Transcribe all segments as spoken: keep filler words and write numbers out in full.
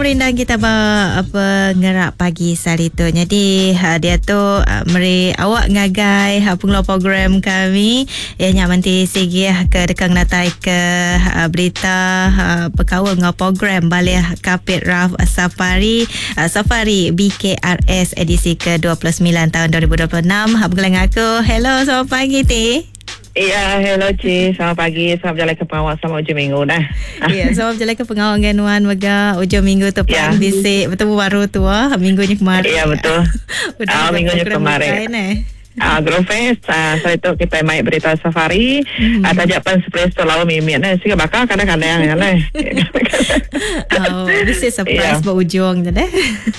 merindang kita ba apa ngerak pagi sari tu. Jadi ha, dia tu uh, meri awak ngagai ha, pengeluar program kami ianya manti sigi ke dekang natai ke uh, berita uh, perkawal ngau program balik Kapit Raf Safari uh, Safari B K R S edisi ke dua puluh sembilan tahun dua ribu dua puluh enam. Ha bergelang aku. Hello, selamat pagi Ti. Ya, hello Cik. Selamat pagi. Selamat berjalan ke pengawal sama ujung minggu dah. Ya, selamat berjalan ke pengawal ganuan mega ujung minggu tu pang ya. Bisik bertemu baru tu ah minggunya kemarin. Ya, betul. Ah, minggunya kemarin. Ah, Grofest, ah, so itu kita main berita safari. Hmm. Ah, tajapan surprise tu lalu mimik nah, sih bakal kadang-kadang ya lah. Oh, this is surprise yeah. Berujung je deh.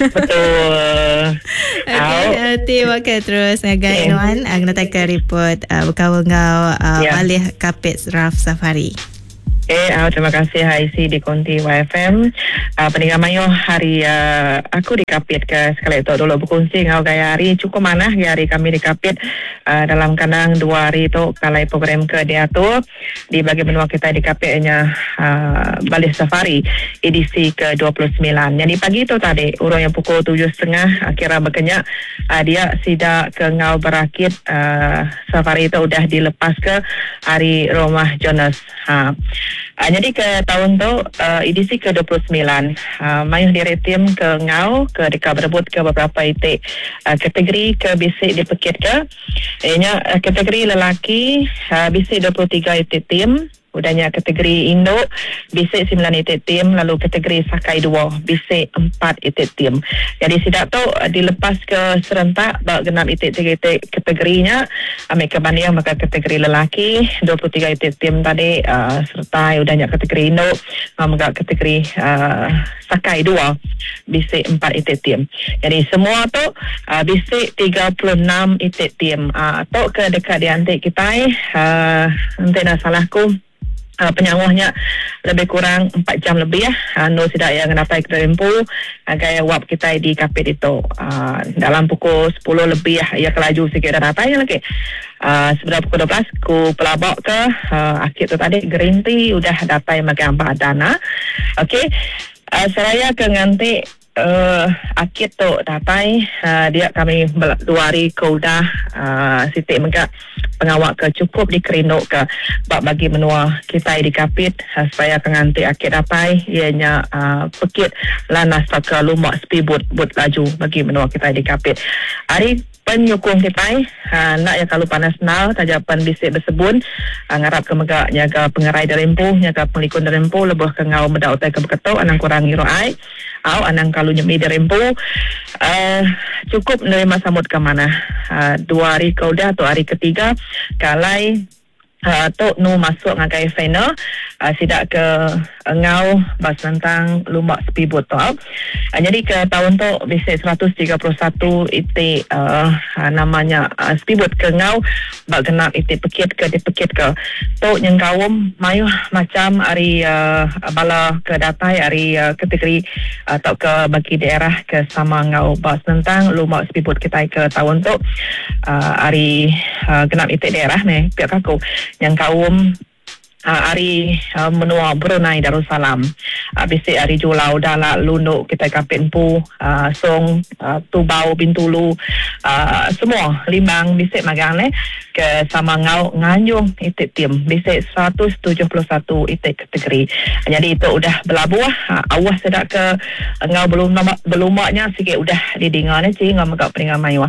Betul. Okay, uh, terima kasih terus ngagai nuan, ang natai ke report uh, berkawal ngau uh, yeah. Balik Kapit Raf Safari. Eh, uh, terima kasih H I C di Konti Y F M. Uh, Peninggal mayo hari uh, aku di Kapit ke sekali itu dulu berkongsi ngau gaya hari cukup mana hari kami di Kapit uh, dalam kandang dua hari itu kalai program ke dia tu di bagi benua kita di Kapitnya uh, Balik Safari edisi ke dua puluh sembilan. Jadi pagi itu tadi urang yang pukul tujuh setengah akhirnya berkenyak uh, dia sidak ke ngau berakit uh, safari itu udah dilepas ke hari rumah Jonas. Ha. Uh, jadi ke tahun tu uh, edisi ke dua puluh sembilan uh, mayuh diretim ke ngau ke deka berebut ke beberapa itik uh, kategori ke bisik dipekit ke ianya uh, kategori lelaki uh, bisik dua puluh tiga itik tim. Udahnya kategori Indo bisik sembilan itik tim, lalu kategori Sakai dua bisik empat itik tim. Jadi sidak tu uh, dilepas ke serentak bak genap itik tiga itik kategorinya ambil ke banding maka kategori lelaki dua puluh tiga itik tim tadi uh, serta udahnya kategori Indo maka kategori uh, Sakai dua bisik empat itik tim. Jadi semua tu uh, bisik tiga puluh enam itik tim. Uh, tu ke dekat diantik kita uh, nanti dah salahku Uh, penyawahnya lebih kurang empat jam lebih ya. Uh, no sidak yang dapat kita rempu uh, gaya wap kita di Kapit itu uh, dalam pukul sepuluh lebih ya. Ya kelaju sikit dah dapat ya lagi. Uh, sebenarnya pukul dua belas ku pelabak ke uh, akhir tu tadi green tea udah dapat makan apa dana. Okey. Uh, seraya ke nganti Uh, akhir tu datai uh, dia kami dua hari ke udah uh, sitik mega pengawak ke cukup dikerinuk ke bak bagi menua kita di Kapit uh, supaya kenganti akhir datai ianya uh, pekit lanas ke lumak speedboat boat laju bagi menua kita di Kapit. Hari penyukung kita uh, nak ya kalau panas nal tajapan bisik bersebun uh, ngarap ke mega nyaga pengerai derempuh nyaga pelikun derempuh lebih ke ngau medau utai ke beketuk anang kurangi roai au anang kalau nyemi derempuh uh, cukup menerima samut ke mana uh, dua hari ke udah atau hari ketiga kalai Uh, Tok nu masuk ngagai final uh, sidak ke uh, ngau bas tentang lumak speedboat tu uh, jadi ke tahun tu bisik seratus tiga puluh satu itik uh, uh, namanya uh, speedboat ke ngau bak genap itik pekit ke dipekit ke Tok yang kawum mayuh macam hari uh, bala ke datai hari uh, kategori uh, tok ke bagi daerah ke sama ngau bas tentang lumak speedboat kita ke tahun tu uh, hari uh, genap itik daerah ni pihak aku yang kaum uh, hari uh, menua Brunei Darussalam uh, bisik hari Julau Dalak Lunduk kita Kapit Empu uh, Song uh, Tubau Bintulu uh, semua limbang bisik magang ni ke sama ngau nganyung itik tim bisik seratus tujuh puluh satu itik kategori. Jadi itu udah berlabuh uh, awas sedak ke uh, ngau belum belum maknya sikit udah didengar ni cing ngau megak peringkat mayu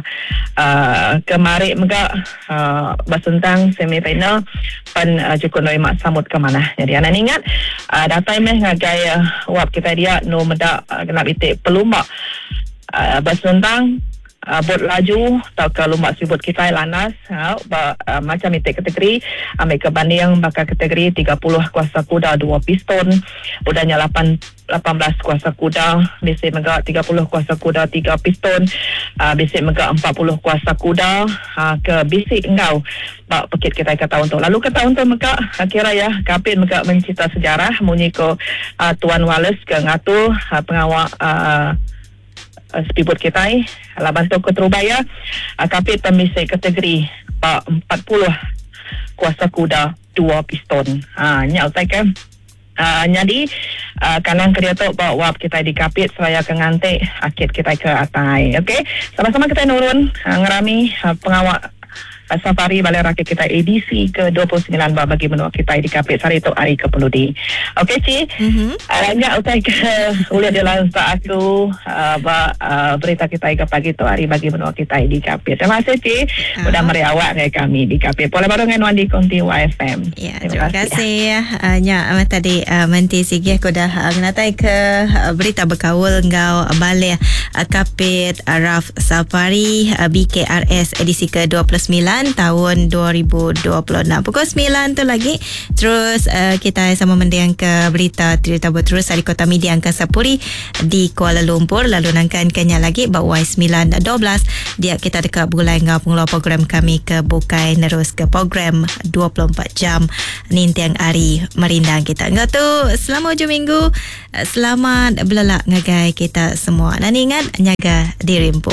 uh, kemarin megak uh, basentang semi final pan uh, cukup noi mak samut ke mana. Jadi anak ingat uh, datai meh ngagai uh, wap kita dia no medak uh, genap itik pelumak uh, basentang Uh, bot laju atau ke lumak sibut kita lanas uh, ba, uh, macam itik kategori ambil ke banding bakal kategori tiga puluh kuasa kuda dua piston udahnya lapan belas kuasa kuda bisik mega tiga puluh kuasa kuda tiga piston uh, bisik mega empat puluh kuasa kuda uh, ke bisik engkau bak pekit kita ke tahun tu lalu ke tahun tu mega kira ya Kapit mega mencipta sejarah munyi ke uh, Tuan Wallace ke ngatur uh, pengawal uh, speedboat kita laban tu ke Terubaya uh, Kapit pemisik kategori uh, empat puluh kuasa kuda dua piston ha uh, nyak utai kan uh, jadi uh, kanan ke dia tu bawa wap kita di kapit seraya ke ngantik akit kita ke atai. Okey, sama-sama kita nurun uh, ngerami uh, pengawal uh, safari Balai Rakit kita edisi ke dua puluh sembilan bah bagi menua kita di kapit hari tu hari ke peludi. Okey Ci, mm-hmm. uh, Nya utai ke ulah dia lansa aku uh, ba, uh, berita kita ke pagi tu hari bagi menua kita di kapit. Terima kasih Ci, uh. udah meriawak dengan kami di kapit. Pola baru dengan Wan di Konti Y F M. Ya, terima, terima kasih ya. Uh, Nya uh, tadi uh, menti sigi aku dah uh, menatai ke uh, berita berkawal ngau uh, Balai uh, Kapit uh, Raf Safari uh, B K R S edisi ke dua puluh sembilan tahun dua ribu dua puluh enam. Pukul sembilan tu lagi. Terus uh, kita sama mendiang ke berita cerita berterus dari Kota Media Angka Sapuri di Kuala Lumpur. Lalu nangkan kenya lagi bawa sembilan dua belas dia kita dekat bulai ngau pengeluar program kami ke bukai nerus ke program dua puluh empat jam nintiang hari merindang kita. Enggak tu selamat hujung minggu. Selamat belelak ngagai kita semua. Dan ingat nyaga diri empu.